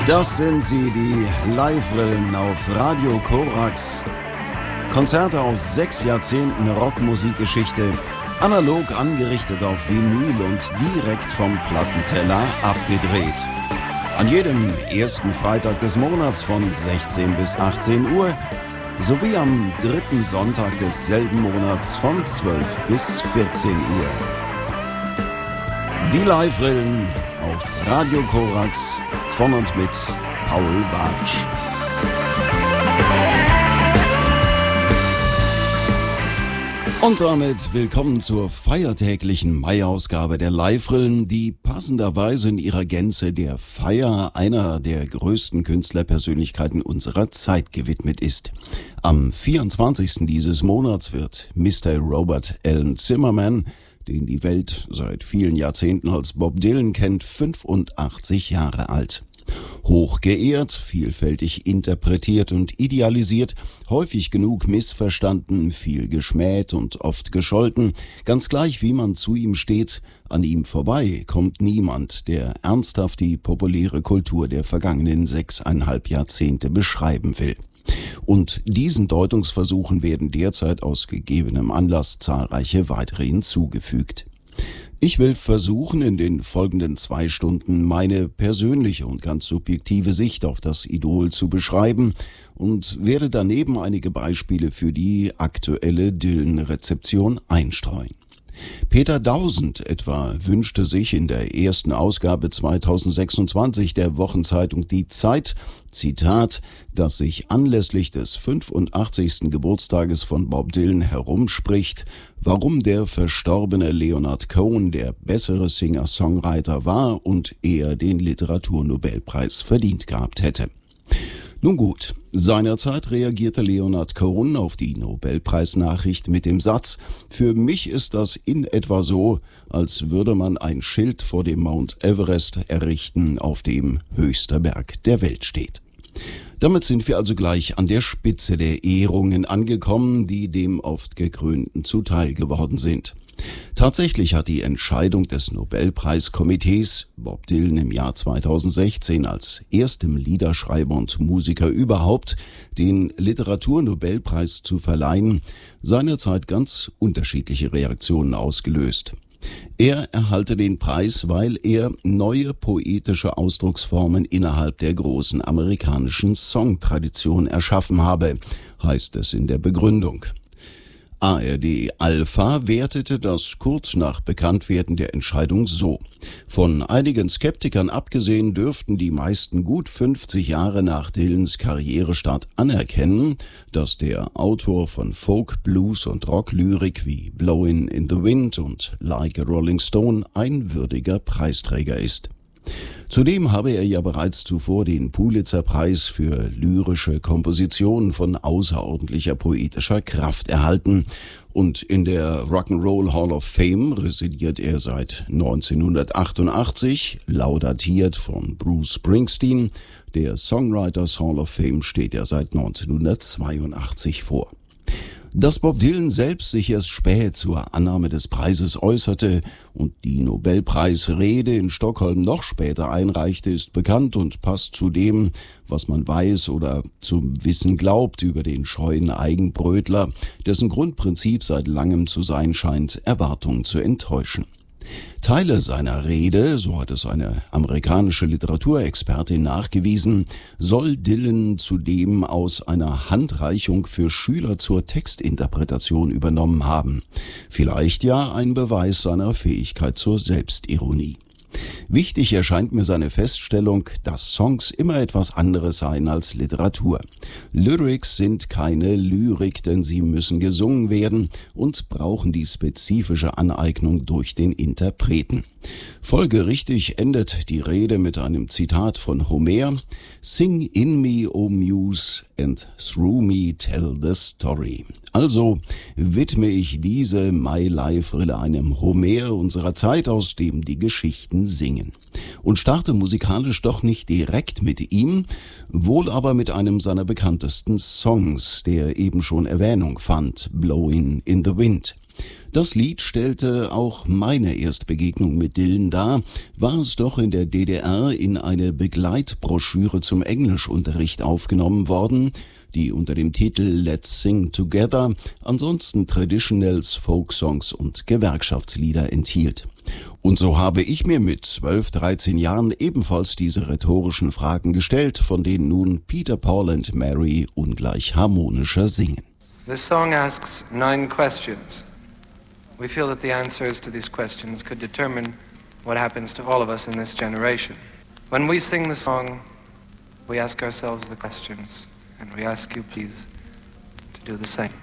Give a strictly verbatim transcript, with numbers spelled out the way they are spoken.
Das sind sie, die Live-Rillen auf Radio Korax. Konzerte aus sechs Jahrzehnten Rockmusikgeschichte, analog angerichtet auf Vinyl und direkt vom Plattenteller abgedreht. An jedem ersten Freitag des Monats von sechzehn bis achtzehn Uhr sowie am dritten Sonntag desselben Monats von zwölf bis vierzehn Uhr. Die Live-Rillen auf Radio Korax von und mit Paul Bartsch. Und damit willkommen zur feiertäglichen Mai-Ausgabe der Live-Rillen, die passenderweise in ihrer Gänze der Feier einer der größten Künstlerpersönlichkeiten unserer Zeit gewidmet ist. Am vierundzwanzigsten dieses Monats wird Mister Robert Allen Zimmerman, den die Welt seit vielen Jahrzehnten als Bob Dylan kennt, fünfundachtzig Jahre alt. Hoch geehrt, vielfältig interpretiert und idealisiert, häufig genug missverstanden, viel geschmäht und oft gescholten, ganz gleich wie man zu ihm steht, an ihm vorbei kommt niemand, der ernsthaft die populäre Kultur der vergangenen sechseinhalb Jahrzehnte beschreiben will. Und diesen Deutungsversuchen werden derzeit aus gegebenem Anlass zahlreiche weitere hinzugefügt. Ich will versuchen, in den folgenden zwei Stunden meine persönliche und ganz subjektive Sicht auf das Idol zu beschreiben und werde daneben einige Beispiele für die aktuelle Dylan-Rezeption einstreuen. Peter Dausend etwa wünschte sich in der ersten Ausgabe zweitausendsechsundzwanzig der Wochenzeitung Die Zeit, Zitat, dass sich anlässlich des fünfundachtzigsten Geburtstages von Bob Dylan herumspricht, warum der verstorbene Leonard Cohen der bessere Singer-Songwriter war und er den Literaturnobelpreis verdient gehabt hätte. Nun gut, seinerzeit reagierte Leonard Cohen auf die Nobelpreisnachricht mit dem Satz: Für mich ist das in etwa so, als würde man ein Schild vor dem Mount Everest errichten, auf dem höchster Berg der Welt steht. Damit sind wir also gleich an der Spitze der Ehrungen angekommen, die dem oft Gekrönten zuteil geworden sind. Tatsächlich hat die Entscheidung des Nobelpreiskomitees, Bob Dylan im Jahr zweitausendsechzehn als erstem Liederschreiber und Musiker überhaupt den Literaturnobelpreis zu verleihen, seinerzeit ganz unterschiedliche Reaktionen ausgelöst. Er erhalte den Preis, weil er neue poetische Ausdrucksformen innerhalb der großen amerikanischen Songtradition erschaffen habe, heißt es in der Begründung. A R D Alpha wertete das kurz nach Bekanntwerden der Entscheidung so: Von einigen Skeptikern abgesehen dürften die meisten gut fünfzig Jahre nach Dylans Karrierestart anerkennen, dass der Autor von Folk, Blues und Rocklyrik wie Blowin' in the Wind und Like a Rolling Stone ein würdiger Preisträger ist. Zudem habe er ja bereits zuvor den Pulitzer-Preis für lyrische Kompositionen von außerordentlicher poetischer Kraft erhalten und in der Rock'n'Roll Hall of Fame residiert er seit neunzehnhundertachtundachtzig, laudatiert von Bruce Springsteen. Der Songwriters Hall of Fame steht er seit neunzehnhundertzweiundachtzig vor. Dass Bob Dylan selbst sich erst spät zur Annahme des Preises äußerte und die Nobelpreisrede in Stockholm noch später einreichte, ist bekannt und passt zu dem, was man weiß oder zum Wissen glaubt über den scheuen Eigenbrötler, dessen Grundprinzip seit langem zu sein scheint, Erwartungen zu enttäuschen. Teile seiner Rede, so hat es eine amerikanische Literaturexpertin nachgewiesen, soll Dylan zudem aus einer Handreichung für Schüler zur Textinterpretation übernommen haben. Vielleicht ja ein Beweis seiner Fähigkeit zur Selbstironie. Wichtig erscheint mir seine Feststellung, dass Songs immer etwas anderes seien als Literatur. Lyrics sind keine Lyrik, denn sie müssen gesungen werden und brauchen die spezifische Aneignung durch den Interpreten. Folgerichtig endet die Rede mit einem Zitat von Homer: Sing in me, O Muse, and through me tell the story. Also widme ich diese My Life-Rille einem Homer unserer Zeit, aus dem die Geschichten singen. Und starte musikalisch doch nicht direkt mit ihm, wohl aber mit einem seiner bekanntesten Songs, der eben schon Erwähnung fand, Blowin' in the Wind. Das Lied stellte auch meine Erstbegegnung mit Dylan dar, war es doch in der D D R in eine Begleitbroschüre zum Englischunterricht aufgenommen worden, die unter dem Titel Let's Sing Together ansonsten Traditionals, Folksongs und Gewerkschaftslieder enthielt. Und so habe ich mir mit zwölf, dreizehn Jahren ebenfalls diese rhetorischen Fragen gestellt, von denen nun Peter, Paul and Mary ungleich harmonischer singen. This song asks nine questions. We feel that the answers to these questions could determine what happens to all of us in this generation. When we sing the song, we ask ourselves the questions, and we ask you please to do the same.